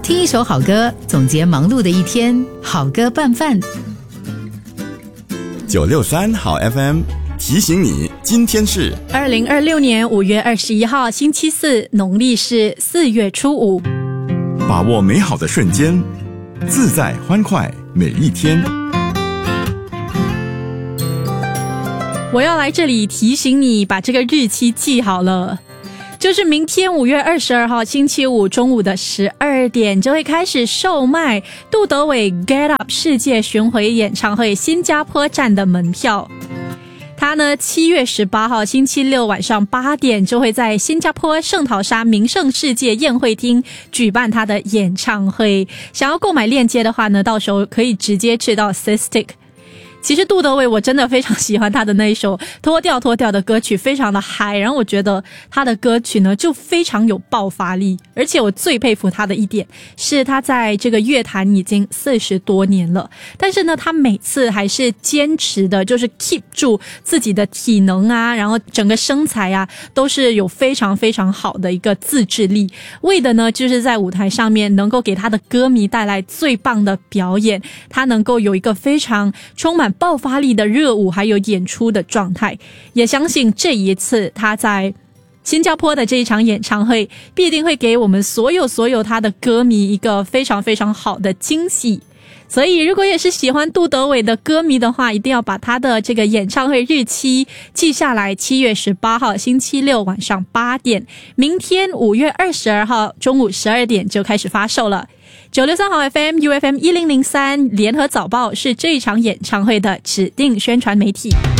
听一首好歌，总结忙碌的一天，好歌拌饭。 963好 FM 提醒你，今天是 2026年5月21号星期四，农历是4月初5。 把握美好的瞬间，自在欢快每一天。 我要来这里提醒你，把这个日期记好了，就是明天5月22号星期五中午的12点就会开始售卖杜德伟 Get Up 世界巡回演唱会新加坡站的门票。他呢7月18号星期六晚上8点就会在新加坡圣淘沙名胜世界宴会厅举办他的演唱会。想要购买链接的话呢，到时候可以直接去到 Sistik。其实杜德伟我真的非常喜欢他的那一首脱掉的歌曲，非常的嗨，然后我觉得他的歌曲呢就非常有爆发力，而且我最佩服他的一点是他在这个乐坛已经40多年了，但是呢他每次还是坚持的就是 keep 住自己的体能啊，然后整个身材啊都是有非常非常好的一个自制力，为的呢就是在舞台上面能够给他的歌迷带来最棒的表演，他能够有一个非常充满爆发力的热舞还有演出的状态。也相信这一次他在新加坡的这一场演唱会必定会给我们所有他的歌迷一个非常非常好的惊喜。所以如果也是喜欢杜德伟的歌迷的话，一定要把他的这个演唱会日期记下来，7月18号星期六晚上8点，明天5月22号中午12点就开始发售了。963好 FM、UFM 1003联合早报是这一场演唱会的指定宣传媒体。